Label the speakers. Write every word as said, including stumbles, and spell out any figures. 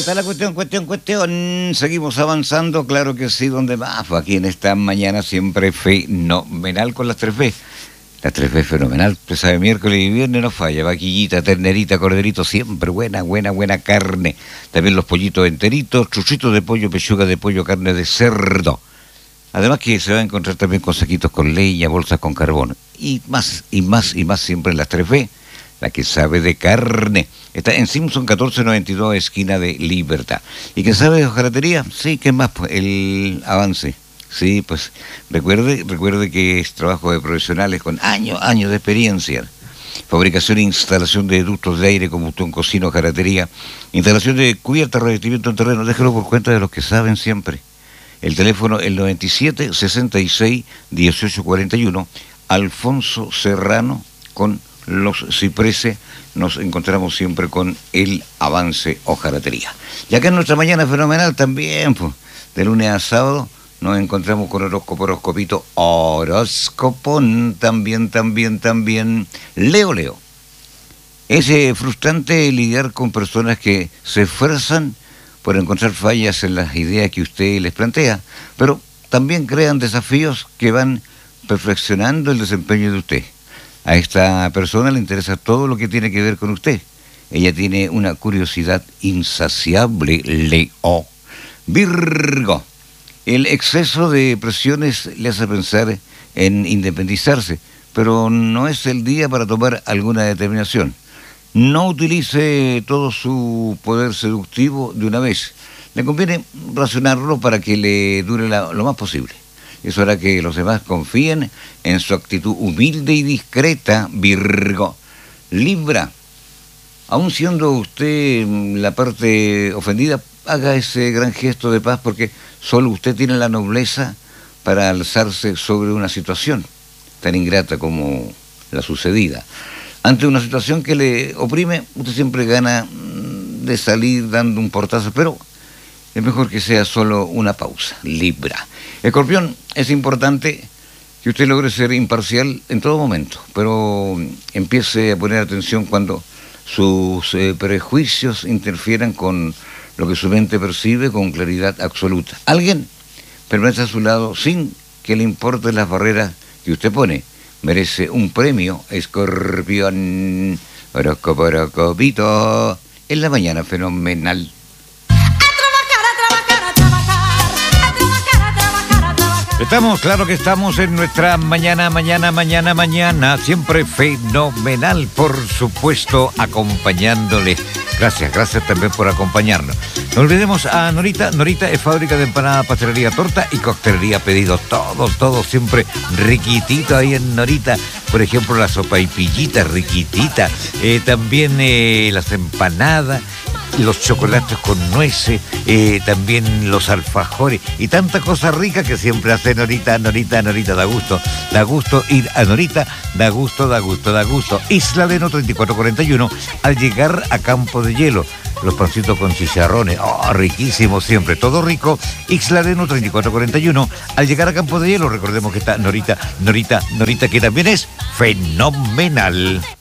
Speaker 1: está la cuestión, cuestión, cuestión. Seguimos avanzando, claro que sí, donde más. Aquí en esta mañana siempre fenomenal con las tres B. Las tres B fenomenal. Usted sabe, miércoles y viernes no falla. Vaquillita, ternerita, corderito, siempre buena, buena, buena carne. También los pollitos enteritos, chuchitos de pollo, pechuga de pollo, carne de cerdo. Además que se va a encontrar también con saquitos con leña, bolsas con carbón. Y más, y más, y más siempre en las tres B. La que sabe de carne. Está en Simpson catorce noventa y dos, esquina de Libertad. ¿Y qué sabe de hojalatería? Sí, ¿qué más? Pues el avance. Sí, pues recuerde, recuerde que es trabajo de profesionales con años, años de experiencia. Fabricación e instalación de ductos de aire, combustión, cocina, hojalatería. Instalación de cubierta, revestimiento en terreno. Déjelo por cuenta de los que saben siempre. El teléfono, el noventa y siete, sesenta y seis, dieciocho cuarenta y uno. Alfonso Serrano con Los Cipreses. Nos encontramos siempre con el avance hojalatería. Y acá en nuestra mañana fenomenal también, pues, de lunes a sábado, nos encontramos con horóscopo, horoscopito, horóscopón, también, también, también, Leo, Leo. Es eh, frustrante lidiar con personas que se esfuerzan por encontrar fallas en las ideas que usted les plantea, pero también crean desafíos que van perfeccionando el desempeño de usted. A esta persona le interesa todo lo que tiene que ver con usted. Ella tiene una curiosidad insaciable, Leo. Virgo. El exceso de presiones le hace pensar en independizarse, pero no es el día para tomar alguna determinación. No utilice todo su poder seductivo de una vez. Le conviene racionarlo para que le dure la, lo más posible. Eso hará que los demás confíen en su actitud humilde y discreta, Virgo. Libra, aun siendo usted la parte ofendida, haga ese gran gesto de paz porque solo usted tiene la nobleza para alzarse sobre una situación tan ingrata como la sucedida. Ante una situación que le oprime, usted siempre gana de salir dando un portazo, pero es mejor que sea solo una pausa. Libra. Escorpión, es importante que usted logre ser imparcial en todo momento, pero empiece a poner atención cuando sus eh, prejuicios interfieran con lo que su mente percibe con claridad absoluta. Alguien permanece a su lado sin que le importen las barreras que usted pone. Merece un premio, Escorpión. Horóscopo, horoscopito. En la mañana fenomenal. Estamos, claro que estamos en nuestra mañana, mañana, mañana, mañana, siempre fenomenal, por supuesto, acompañándole. Gracias, gracias también por acompañarnos. No olvidemos a Norita. Norita es fábrica de empanada, pastelería, torta y coctelería pedido. Todo, todo siempre riquitito ahí en Norita. Por ejemplo, la sopaipillita riquitita. Eh, también eh, las empanadas, los chocolates con nueces, eh, también los alfajores y tanta cosa rica que siempre hace Norita, Norita, Norita. Da gusto, da gusto ir a Norita, da gusto, da gusto, da gusto. Isla Leno treinta y cuatro cuarenta y uno, al llegar a Campo de Hielo. Los pancitos con chicharrones, oh, riquísimo siempre, todo rico. Isla Leno treinta y cuatro cuarenta y uno, al llegar a Campo de Hielo, recordemos que está Norita, Norita, Norita, que también es fenomenal.